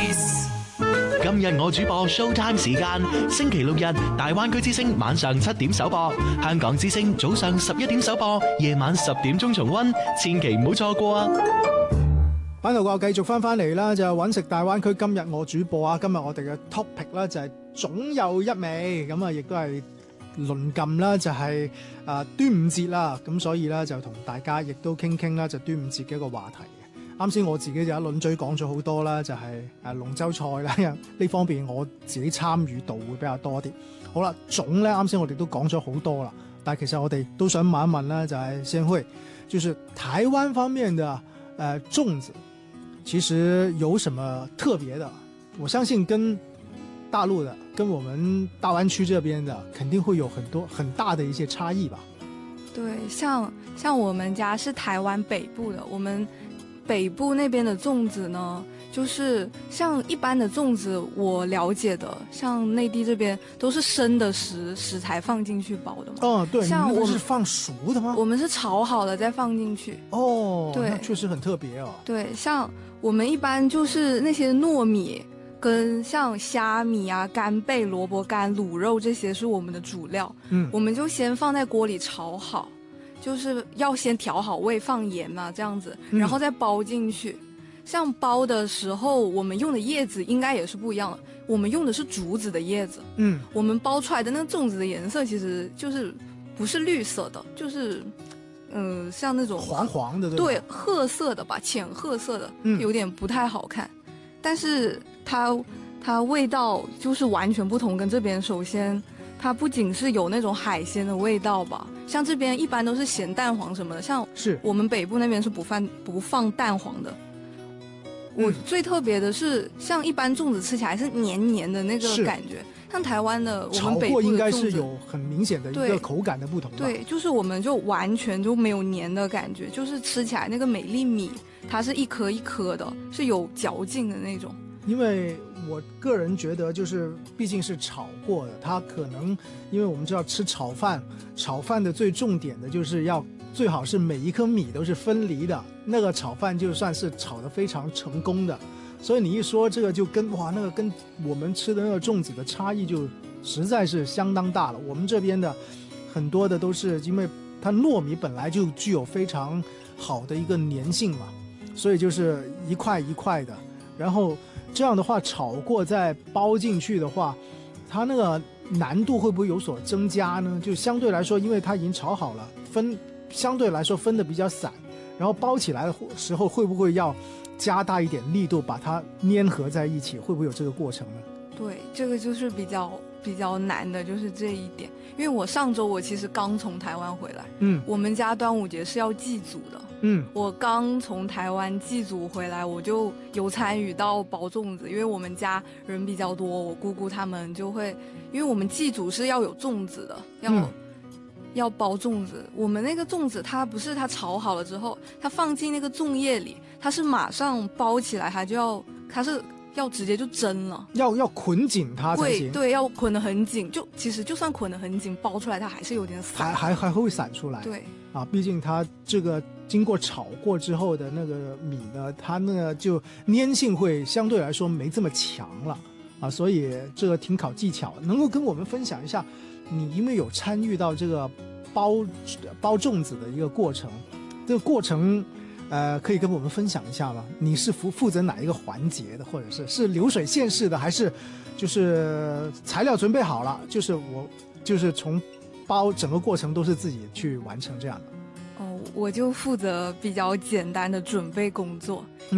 Kiss。 今日我主播 Showtime 時間，星期六日大灣區之聲晚上7點首播，香港之聲早上11點首播，夜晚10點鐘重溫，千祈唔好錯過啊！ 翻到個繼續翻嚟啦，就係揾食大灣區。今日我主播啊，今日我哋嘅 topic 啦就係總有一味，咁啊亦都係鄰近啦，就係端午節啦，咁所以咧就同大家亦都傾啦，就端午節嘅一個話題。啱先我自己就一輪嘴講咗好多啦，就係龍舟賽啦，呢方面我自己參與度會比較多啲。好啦，粽咧啱先我哋都講咗好多啦，但係其實我哋都想問一問啦，就係先會，就是台灣方面的粽子，其實有什麼特別的？我相信跟大陸的、跟我們大灣區這邊的，肯定會有很大的一些差異吧？ 對，像我們家是台灣北部的，我們北部那邊的粽子呢，就是像一般的粽子，我了解的，像內地這邊都是生的食材放進去包的嘛。 哦，對， 像你們是放熟的嗎？ 我們是炒好了再放進去。 哦， 對， 那確實很特別哦。 對，像我們一般就是那些糯米跟像蝦米啊、干貝、蘿蔔乾、滷肉這些是我們的主料。我們就先放在鍋裏炒好。就是要先調好味，放鹽嘛，這樣子，然後再包進去。像包的時候，我們用的葉子應該也是不一樣的。我們用的是竹子的葉子。我們包出來的那個粽子的顏色其實就是不是綠色的，就是像那種黃黃的， 對，褐色的吧，淺褐色的，有點不太好看。但是它味道就是完全不同，跟這邊首先它不僅是有那種海鮮的味道吧，像這邊一般都是鹹蛋黃什麼的，像我們北部那邊是不放蛋黃的。我最特別的是，像一般粽子吃起來是黏黏的那個感覺，像台灣的我們北部的粽子，炒過應該是有很明顯的一個口感的不同吧。對，就是我們就完全就沒有黏的感覺，就是吃起來那個美粒米，它是一顆一顆的，是有嚼勁的那種。因為我個人覺得，就是畢竟是炒過的，它可能因為我們知道吃炒飯的最重點的就是要最好是每一顆米都是分離的，那個炒飯就算是炒得非常成功的。所以你一說這個就跟那個跟我們吃的那個粽子的差異就實在是相當大了。我們這邊的很多的都是因為它糯米本來就具有非常好的一個粘性嘛，所以就是一塊一塊的，然後這樣的話炒過再包進去的話，它那個難度會不會有所增加呢？就相對來說，因為它已經炒好了，相對來說分得比較散，然後包起來的時候會不會要加大一點力度把它粘合在一起？會不會有這個過程呢？ 對，這個就是比較難的，就是這一點。因為我上周我其實剛從台灣回來，我們家端午節是要祭祖的，我剛從台灣祭祖回來，我就有參與到包粽子，因為我們家人比較多，我姑姑他們就會，因為我們祭祖是要有粽子的，要包粽子。我們那個粽子它不是它炒好了之後，它放進那個粽葉裡，它是馬上包起來，它是要直接就蒸了，要捆緊它才行。 對，要捆得很緊，其實就算捆得很緊，包出來它還是有點散， 還會散出來。 對啊，畢竟它這個經過炒過之後的那個米呢，它那個就粘性會相對來說沒這麼強了啊，所以這個挺考技巧。能夠跟我們分享一下，你因為有參與到這個包粽子的一個過程，這個過程可以跟我們分享一下嗎？你是負責哪一個環節的，或者是流水線式的，還是就是材料準備好了，就是從包整個過程都是自己去完成這樣的？ 我就負責比較簡單的準備工作。